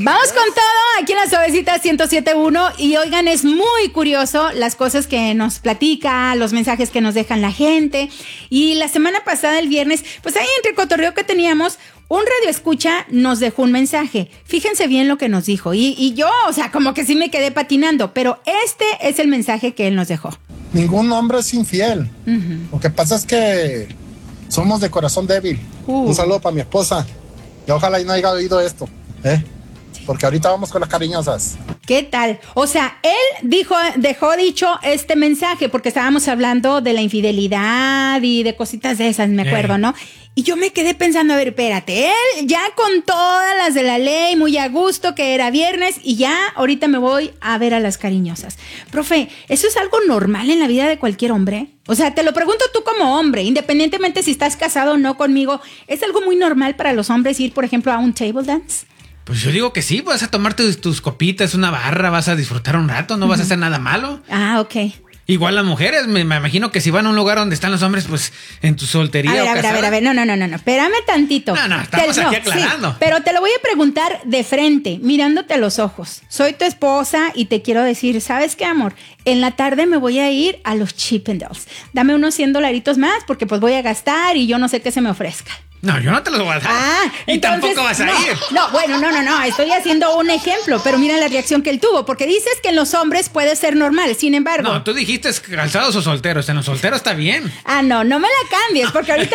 Vamos con todo aquí en la Suavecita 107.1 y oigan, es muy curioso las cosas que nos platica, los mensajes que nos dejan la gente. Y la semana pasada, el viernes, pues ahí entre el cotorreo que teníamos, un radioescucha nos dejó un mensaje. Fíjense bien lo que nos dijo. Y yo, o sea, como que sí me quedé patinando, pero este es el mensaje que él nos dejó. Ningún hombre es infiel. Lo que pasa es que somos de corazón débil. Un saludo para mi esposa. Y ojalá y no haya oído esto, porque ahorita vamos con las cariñosas. ¿Qué tal? O sea, él dejó dicho este mensaje porque estábamos hablando de la infidelidad y de cositas de esas, me acuerdo, ¿no? Y yo me quedé pensando, a ver, espérate, él ya con todas las de la ley, muy a gusto, que era viernes, y ya ahorita me voy a ver a las cariñosas. Profe, ¿eso es algo normal en la vida de cualquier hombre? O sea, te lo pregunto tú como hombre, independientemente si estás casado o no conmigo, ¿es algo muy normal para los hombres ir, por ejemplo, a un table dance? Pues yo digo que sí, vas a tomarte tus copitas, una barra, vas a disfrutar un rato, no vas a hacer nada malo. Ah, ok. Igual las mujeres, me imagino que si van a un lugar donde están los hombres, pues en tu soltería a ver, no, espérame tantito. No, estamos aquí aclarando. Sí, pero te lo voy a preguntar de frente, mirándote a los ojos. Soy tu esposa y te quiero decir, ¿sabes qué, amor? En la tarde me voy a ir a los Chippendales. Dame unos $100 más porque pues voy a gastar y yo no sé qué se me ofrezca. No, yo no te los voy a dar. Y entonces, tampoco vas a ir. No, estoy haciendo un ejemplo, pero mira la reacción que él tuvo, porque dices que en los hombres puede ser normal, sin embargo. No, tú dijiste casados o solteros, en los solteros está bien. No me la cambies, porque ahorita